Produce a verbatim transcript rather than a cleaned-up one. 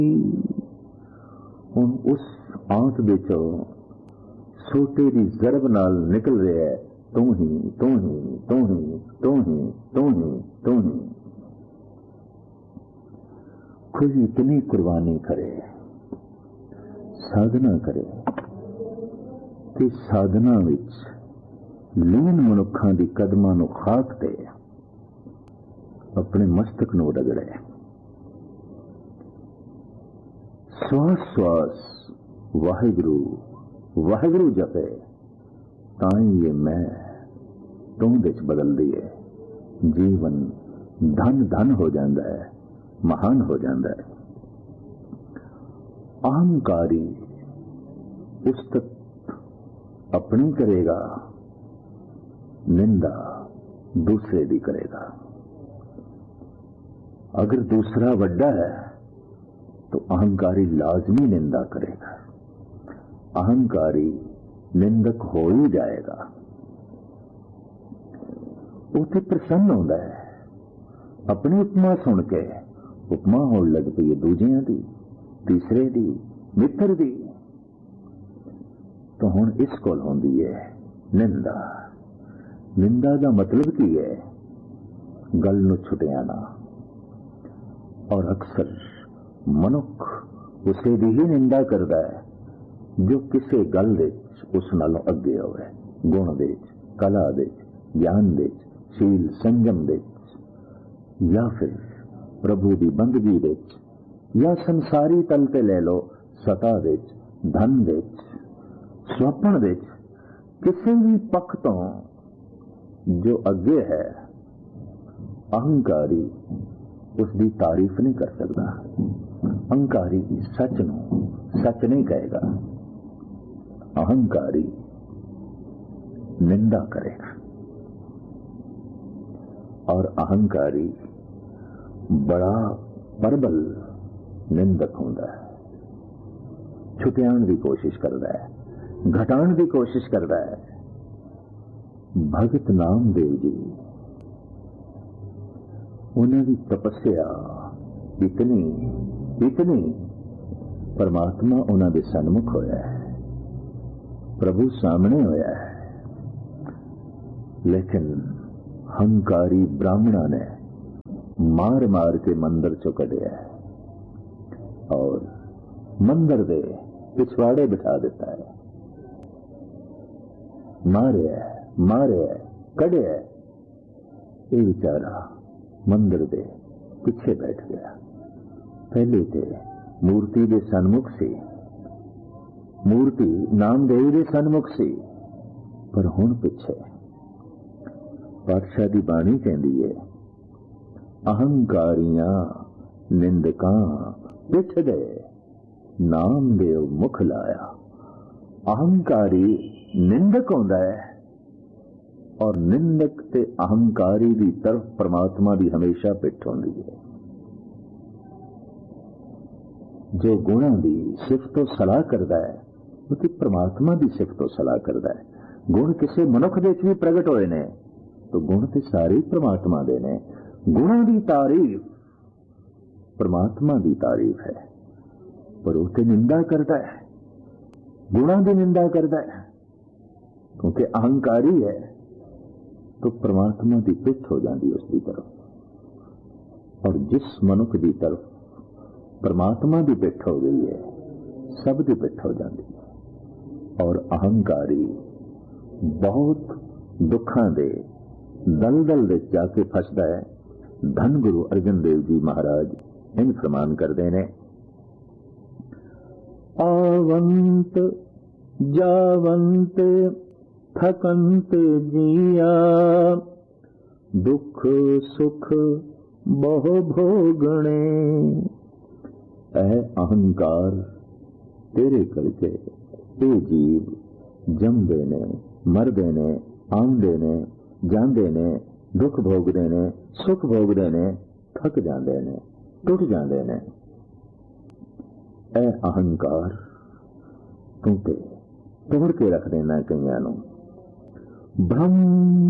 ਹੁਣ ਉਸ ਆਂਤ ਵਿੱਚੋਂ ਸੋਟੇ ਦੀ ਜ਼ਰਬ ਨਾਲ ਨਿਕਲ ਰਿਹਾ ਹੈ, ਤੂੰ ਹੀ ਤੂੰ ਹੀ ਤੂੰ ਹੀ ਤੂੰ ਹੀ ਤੂੰ ਹੀ ਤੂੰ ही। खुद इतनी कुर्बानी करे, साधना करे ते साधना विच लीन मनुखा दी कदमां नूं खाक ते अपने मस्तक नूं रगड़े। श्वास श्वास वाहिगुरु वाहिगुरु जपे, ताई ये मैं तू विच बदलदी है। जीवन धन धन हो जाता है, महान हो जाता है। अहंकारी उस्तत अपनी करेगा, निंदा दूसरे दी करेगा। अगर दूसरा वड्डा है तो अहंकारी लाजमी निंदा करेगा, अहंकारी निंदक हो ही जाएगा। उसे प्रसन्न होता है, अपनी उपमा सुन के उपमा हो लग पई है दूजियां दी, तीसरे दी, मित्र दी। तो हुण इस कोल होंदी है निंदा। निंदा का मतलब की है? गल नूं छुटियाना। और अक्सर मनुख उसे दी ही निंदा करता है जो किसी गल दे उस नालों अगे होवे, गुण दे, कला दे, ज्ञान दे, शील संयम दे, या फिर प्रभु की बंदगी दे, या संसारी तल ते ले लो सता दे, धन दे, स्वप्न दे, किसी भी पक्ष तो जो अगे है अहंकारी उसकी तारीफ नहीं कर सकता। अहंकारी सच नूं सच नहीं कहेगा, अहंकारी निंदा करेगा। और अहंकारी बड़ा प्रबल निंदक होता है, छुटियाण की कोशिश करता है, घटाण की कोशिश करता है। भगत नामदेव जी, उन्होंने की तपस्या इतनी इतनी परमात्मा उन्होंने सन्मुख होया है, प्रभु सामने होया है, लेकिन हंकारी ब्राह्मणा ने मार मार के मंदिर चो कढ़िया है और मंदिर दे पिछवाड़े बिठा देता है। मारे मारे कढ़े ये बेचारा मंदिर दे पिछे बैठ गया। पहले ते मूर्ति दे सन्मुख सी, मूर्ति नामदेव दे सन्मुख सी, पर हुण पिछे। पातशाह दी बाणी कहती है, अहंकारियां निंदकां पिछ गए, नामदेव मुख लाया। अहंकारी निंदक होता है और निंदक ते अहंकारी की तरफ परमात्मा की हमेशा पिठ होती है। जो गुणा की सिफत सलाह करता है वो तो परमात्मा की सिफत सलाह करता है। गुण किसी मनुख दे भी प्रगट होए ने तो गुण तो सारे परमात्मा दे ने। गुणों की तारीफ परमात्मा की तारीफ है, पर वो तो निंदा करता है, गुणों की निंदा करता है, क्योंकि अहंकारी है तो परमात्मा की पिठ हो जाती है उसकी तरफ। और जिस मनुख की तरफ परमात्मा की पिठ हो गई है, सब की पिठ हो जाती है। और अहंकारी बहुत दुखा दे दलदल दे जाके फसदा है। धन गुरु अर्जन देव जी महाराज इन फरमान करते हैं, आवंत जावंत थकंत जिया, दुख सुख बहु भोगणे। ऐ अहंकार तेरे करके ये जीव जमदे ने, मरदे ने, आंदे ने, जांदे ने, दुख भोगदे ने, सुख भोगदे ने, थक जांदे ने, टुट जांदे ने। ऐ अहंकार तू ते तोड़ के रख देना कईयां नूं। ब्रह्म